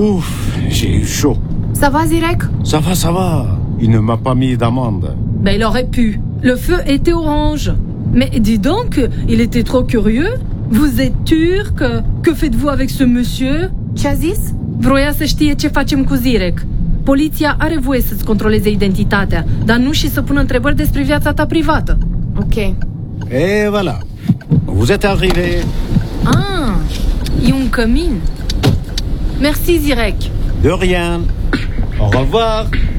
Ouf, j'ai eu chaud. Ça va, Zirek? Ça va. Il ne m'a pas mis d'amende. Ben, il aurait pu. Le feu était orange. Mais dis donc, il était trop curieux. Vous êtes turc? Que faites-vous avec ce monsieur? Ce a zis? Vroia să știe ce facem cu Zirek. Poliția are voie să-ți controleze identitatea, dar nu și să pună întrebări despre viața ta privată. Ok. Et voilà. Vous êtes arrivés. Ah, e un cămin. Merci, Zirek. De rien. Au revoir.